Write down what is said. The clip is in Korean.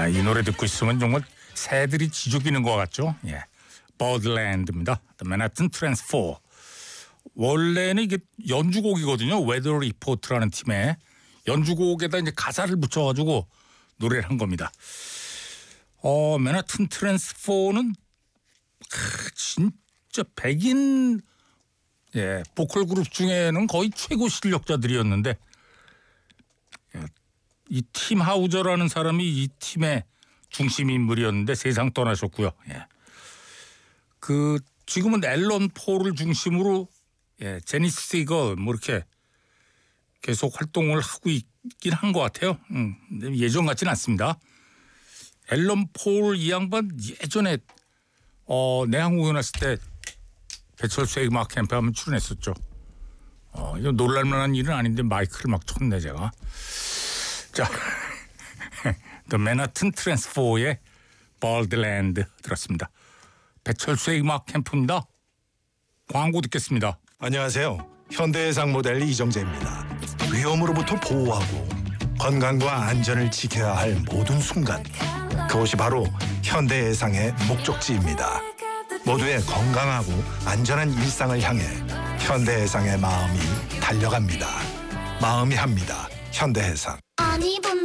이 노래 듣고 있으면 정말 새들이 지저귀는 것 같죠? 예, 버드랜드입니다. The Manhattan Transfer. 원래는 이게 연주곡이거든요. 웨더 리포트라는 팀의 연주곡에다 이제 가사를 붙여가지고 노래를 한 겁니다. 맨하튼 트랜스포는 진짜 백인 보컬 그룹 중에는 거의 최고 실력자들이었는데 이 팀 하우저라는 사람이 이 팀의 중심 인물이었는데 세상 떠나셨고요. 그 지금은 앨런 폴을 중심으로 제니스 시걸 뭐 이렇게 계속 활동을 하고 있긴 한 것 같아요. 근데 예전 같지는 않습니다. 앨런 폴 이 양반 예전에 내 한국에 왔을 때 배철수의 음악 캠프 하면 출연했었죠. 이거 놀랄만한 일은 아닌데 마이크를 막 쳤네 제가. 자, The Manhattan Transfer의 버드랜드 들었습니다. 배철수의 음악 캠프입니다. 광고 듣겠습니다. 안녕하세요. 현대해상 모델 이정재입니다. 위험으로부터 보호하고 건강과 안전을 지켜야 할 모든 순간, 그것이 바로 현대해상의 목적지입니다. 모두의 건강하고 안전한 일상을 향해 현대해상의 마음이 달려갑니다. 마음이 합니다. 현대해상.